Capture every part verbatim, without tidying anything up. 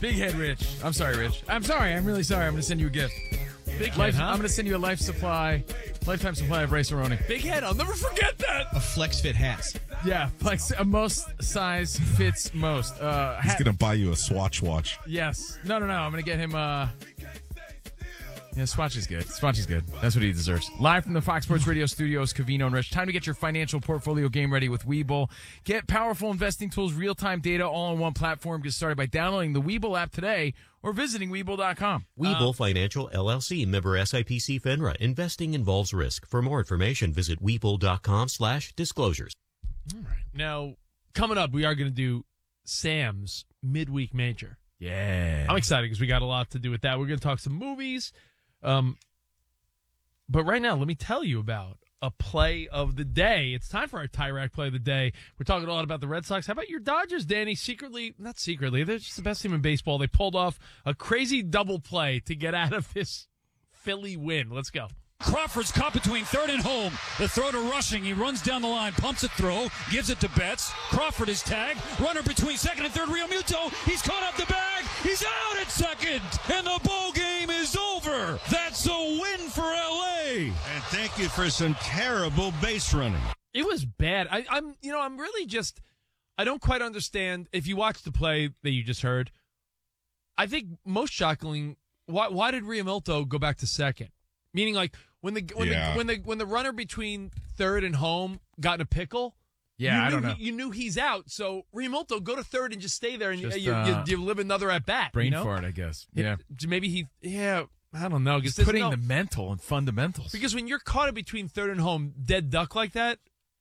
Big head, Rich. I'm sorry, Rich. I'm sorry. I'm really sorry. I'm going to send you a gift. Big Life, head, huh? I'm going to send you a life supply, lifetime supply of Rice-A-Roni. Big head. I'll never forget that. A Flex Fit hat. Yeah, like a most size fits most. Uh, He's hat- going to buy you a Swatch watch. Yes. No, no, no. I'm going to get him. Uh... Yeah, Swatch is good. Swatch is good. That's what he deserves. Live from the Fox Sports Radio studios, Covino and Rich. Time to get your financial portfolio game ready with Webull. Get powerful investing tools, real-time data, all on one platform. Get started by downloading the Webull app today or visiting Webull dot com. Webull Uh, Financial, L L C, member S I P C FINRA. Investing involves risk. For more information, visit Webull dot com slash disclosures. All right. Now, coming up, we are going to do Sam's midweek major. Yeah. I'm excited because we got a lot to do with that. We're going to talk some movies. Um, but right now, let me tell you about a play of the day. It's time for our Tyrack play of the day. We're talking a lot about the Red Sox. How about your Dodgers, Danny? Secretly, not secretly, they're just the best team in baseball. They pulled off a crazy double play to get out of this Philly win. Let's go. Crawford's caught between third and home. The throw to Rushing. He runs down the line, pumps a throw, gives it to Betts. Crawford is tagged. Runner between second and third, Real Muto. He's caught up the bag. He's out at second. And the ball game is over. That's a win for L A. And thank you for some terrible base running. It was bad. I, I'm, you know, I'm really just, I don't quite understand. If you watch the play that you just heard, I think most shockingly, why, why did Realmuto go back to second? Meaning, like when the when Yeah. the when the when the runner between third and home got in a pickle. Yeah, you I knew don't know. He, you knew he's out. So Realmuto, go to third and just stay there, and Just, you, you, uh, you, you live another at bat. Brain you know? fart, I guess. Yeah. It- maybe he. Yeah, I don't know. Just There's putting no- the mental and fundamentals. because when you're caught in between third and home, dead duck like that,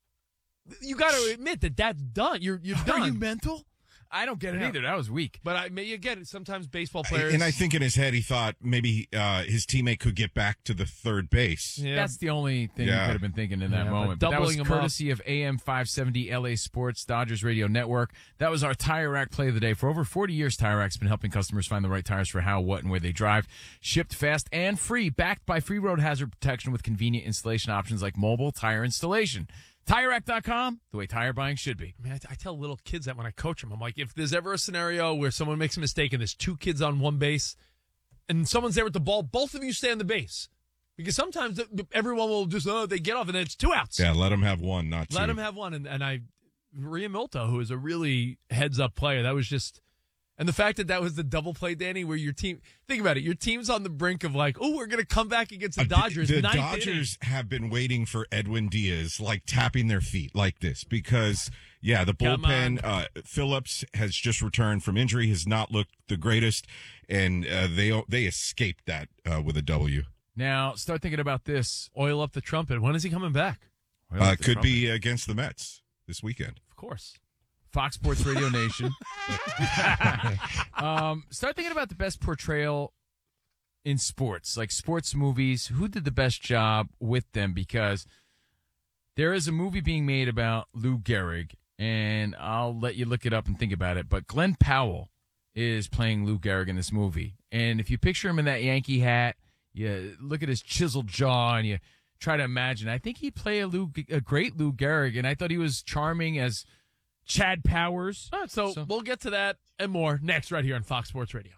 you got to admit that that's done. You're you're done. Are you mental? I don't get it Yeah. either. That was weak. But I may you get it. Sometimes baseball players. And I think in his head he thought maybe uh, his teammate could get back to the third base. yeah. That's the only thing Yeah. you could have been thinking in that Yeah, but moment. But that was doubling 'em up- courtesy of A M five seventy L A Sports, Dodgers Radio Network. That was our Tire Rack play of the day. For over forty years, Tire Rack's been helping customers find the right tires for how, what, and where they drive. Shipped fast and free, backed by free road hazard protection with convenient installation options like mobile tire installation. Tire Rack dot com, the way tire buying should be. I mean, I, I tell little kids that when I coach them, I'm like, if there's ever a scenario where someone makes a mistake and there's two kids on one base and someone's there with the ball, both of you stay on the base. Because sometimes the- the- everyone will just, oh, they get off and then it's two outs. Yeah, let him have one, not two. Let him have one. And, and I, Realmuto, who is a really heads up player, that was just, and the fact that that was the double play, Danny, where your team, think about it, your team's on the brink of like, oh, we're going to come back against the Uh, Dodgers. The, the ninth Dodgers have been waiting for Edwin Diaz, like tapping their feet like this because, yeah, the Come bullpen, uh, Phillips has just returned from injury, has not looked the greatest, and uh, they they escaped that uh, with a W. Now, start thinking about this. Oil up the trumpet. When is he coming back? Well, Uh, the could trumpet. be against the Mets this weekend. Of course. Fox Sports Radio Nation. um, start thinking about the best portrayal in sports, like sports movies. Who did the best job with them? Because there is a movie being made about Lou Gehrig, and I'll let you look it up and think about it. But Glenn Powell is playing Lou Gehrig in this movie. And if you picture him in that Yankee hat, you look at his chiseled jaw and you try to imagine. I think he'd play a, Lou, a great Lou Gehrig, and I thought he was charming as Chad Powers. All right, so, So- we'll get to that and more next right here on Fox Sports Radio.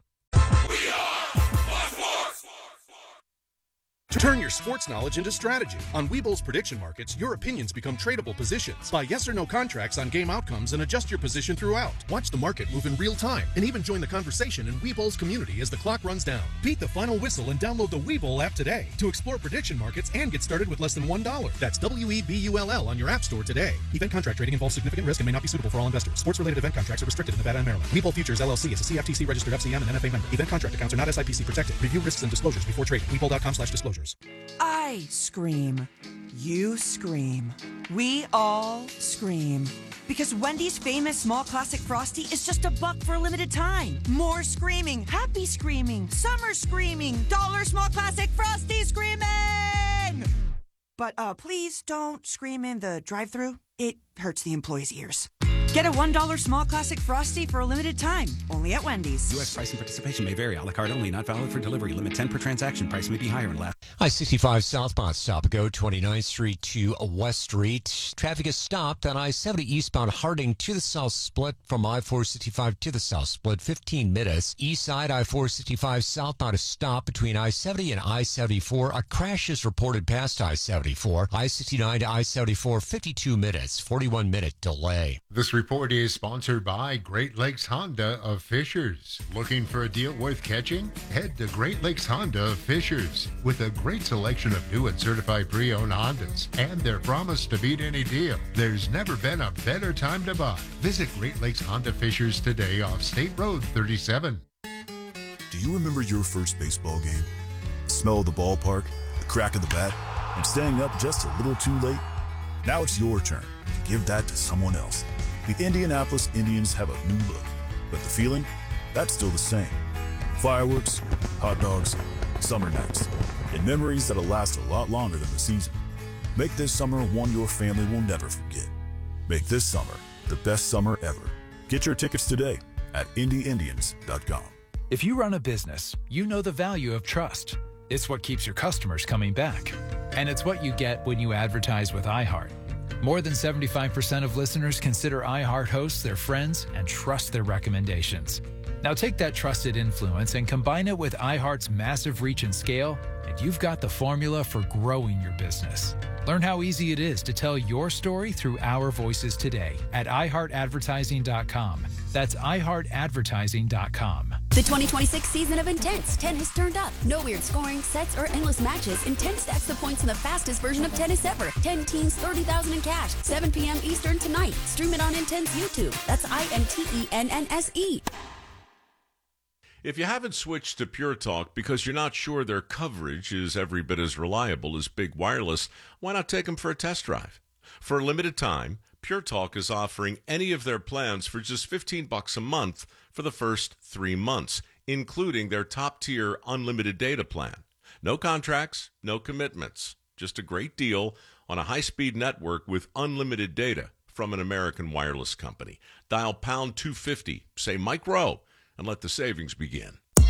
Turn your sports knowledge into strategy. On Webull's prediction markets, your opinions become tradable positions. Buy yes or no contracts on game outcomes and adjust your position throughout. Watch the market move in real time and even join the conversation in Webull's community as the clock runs down. Beat the final whistle and download the Webull app today to explore prediction markets and get started with less than one dollar. That's W E B U L L on your app store today. Event contract trading involves significant risk and may not be suitable for all investors. Sports-related event contracts are restricted in Nevada and Maryland. Webull Futures L L C is a C F T C-registered F C M and N F A member. Event contract accounts are not S I P C protected. Review risks and disclosures before trading. Webull dot com slash disclosures. I scream. You scream. We all scream. Because Wendy's famous small classic Frosty is just a buck for a limited time. More screaming. Happy screaming. Summer screaming. Dollar small classic Frosty screaming! But uh, please don't scream in the drive-thru. It hurts the employees' ears. Get a one dollar small classic Frosty for a limited time, only at Wendy's. U S price and participation may vary. A la carte only, not valid for delivery. Limit ten per transaction. Price may be higher in last. I sixty-five southbound stop go twenty-ninth Street to West Street. Traffic is stopped on I seventy eastbound Harding to the south split from I four sixty-five to the south split, fifteen minutes. East side I four sixty-five southbound is stopped between I seventy and I seventy-four. A crash is reported past I seventy-four. I sixty-nine to I seventy-four, fifty-two minutes, forty-one minute delay. This report is sponsored by Great Lakes Honda of Fishers. Looking for a deal worth catching? Head to Great Lakes Honda of Fishers with a great selection of new and certified pre-owned Hondas and their promise to beat any deal. There's never been a better time to buy. Visit Great Lakes Honda Fishers today off State Road thirty-seven. Do you remember your first baseball game? The smell of the ballpark, the crack of the bat, and staying up just a little too late? Now it's your turn to give that to someone else. The Indianapolis Indians have a new look, but the feeling, that's still the same. Fireworks, hot dogs, summer nights, and memories that'll last a lot longer than the season. Make this summer one your family will never forget. Make this summer the best summer ever. Get your tickets today at Indy Indians dot com. If you run a business, you know the value of trust. It's what keeps your customers coming back. And it's what you get when you advertise with iHeart. More than seventy-five percent of listeners consider iHeart hosts their friends and trust their recommendations. Now take that trusted influence and combine it with iHeart's massive reach and scale, and you've got the formula for growing your business. Learn how easy it is to tell your story through our voices today at i heart advertising dot com. That's i heart advertising dot com. The twenty twenty-six season of Intense. ten has turned up. No weird scoring, sets, or endless matches. Intense stacks the points in the fastest version of tennis ever. ten teams, thirty thousand in cash. seven p.m. Eastern tonight. Stream it on Intense YouTube. That's I N T E N N S E. If you haven't switched to Pure Talk because you're not sure their coverage is every bit as reliable as Big Wireless, why not take them for a test drive? For a limited time, Pure Talk is offering any of their plans for just fifteen bucks a month for the first three months, including their top-tier unlimited data plan. No contracts, no commitments, just a great deal on a high-speed network with unlimited data from an American wireless company. Dial pound two fifty, say Mike Rowe, and let the savings begin.